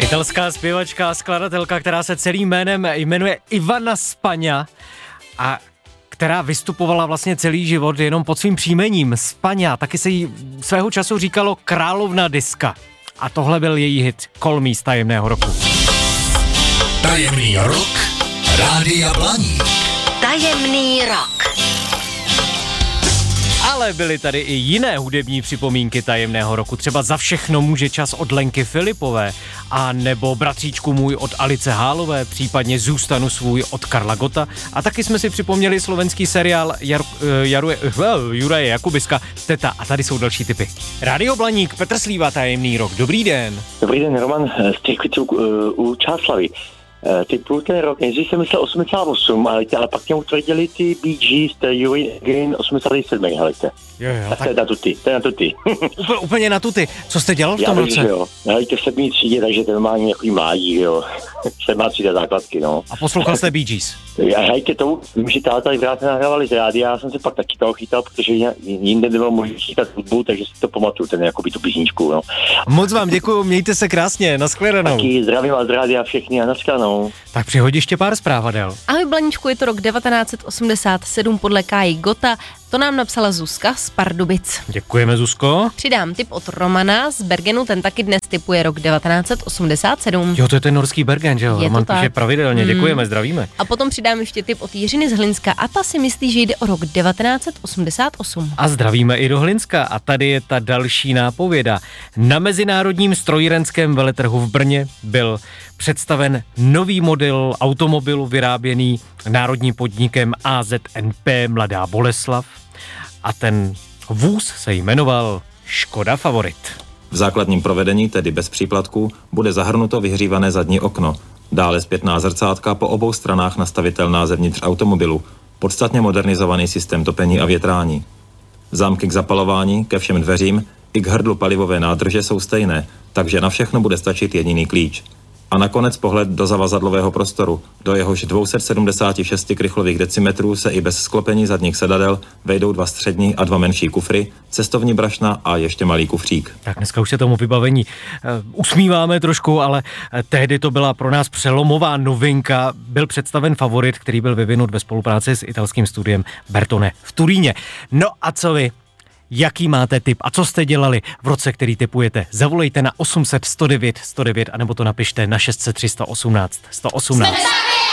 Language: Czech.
Italská zpěvačka a skladatelka, která se celým jménem jmenuje Ivana Spagna a která vystupovala vlastně celý život jenom pod svým příjmením Spagna. Taky se jí svého času říkalo královna diska. A tohle byl její hit Call Me z Tajemného roku. Tajemný rok Rádia Blaník. Tajemný rok. Ale byly tady i jiné hudební připomínky Tajemného roku. Třeba Za všechno může čas od Lenky Filipové, a nebo Bratříčku můj od Alice Hálové, případně Zůstanu svůj od Karla Gotta. A taky jsme si připomněli slovenský seriál Juraje Jakubiska Teta. A tady jsou další tipy. Rádio Blaník, Petr Slíva, Tajemný rok. Dobrý den. Dobrý den, Roman z Těchviců u Čáslavy. Typu ten rok, nejdřív jsem myslel 88, ale pak mě utvrdili ty Bee Gees, Urine Again 87, helejte. Jo, tak to je na tuty. Úplně na tuty. Co jste dělal v tom roce? Jo, helejte v 7. třídě, takže to má nějaký mládí, jo. 7. třída základky, no. A poslouchal jste Bee Gees? Helejte to, vím, že táta vrát nahrávali z rádia, já jsem se pak taky toho chytal, protože jinde nebylo možné chytat hudbu, takže si to pamatuju, ten jakoby tu písničku, no. Moc vám děkuju, mějte se krásně, nashledanou. Taky zdravím vás z rádia všechny a nashledanou. Tak přihodí ještě pár zpráv, Adel. Ahoj Blaníčku, je to rok 1987 podle Káji Gotta. To nám napsala Zuzka z Pardubic. Děkujeme, Zuzko. Přidám tip od Romana z Bergenu, ten taky dnes tipuje rok 1987. Jo, to je ten norský Bergen, že jo? Roman píše pravidelně, děkujeme, zdravíme. A potom přidám ještě tip od Jiřiny z Hlinska a ta si myslí, že jde o rok 1988. A zdravíme i do Hlinska a tady je ta další nápověda. Na mezinárodním strojírenském veletrhu v Brně byl představen nový model automobilu vyráběný národním podnikem AZNP Mladá Boleslav a ten vůz se jmenoval Škoda Favorit. V základním provedení, tedy bez příplatků, bude zahrnuto vyhřívané zadní okno, dále zpětná zrcátka po obou stranách nastavitelná zevnitř automobilu, podstatně modernizovaný systém topení a větrání. Zámky k zapalování, ke všem dveřím i k hrdlu palivové nádrže jsou stejné, takže na všechno bude stačit jediný klíč. A nakonec pohled do zavazadlového prostoru, do jehož 276 krychlových decimetrů se i bez sklopení zadních sedadel vejdou 2 střední a 2 menší kufry, cestovní brašna a ještě malý kufřík. Tak dneska už se tomu vybavení usmíváme trošku, ale tehdy to byla pro nás přelomová novinka. Byl představen Favorit, který byl vyvinut ve spolupráci s italským studiem Bertone v Turíně. No a co vy? Jaký máte tip a co jste dělali v roce, který tipujete? Zavolejte na 800 109 109 anebo to napište na 603 118 118.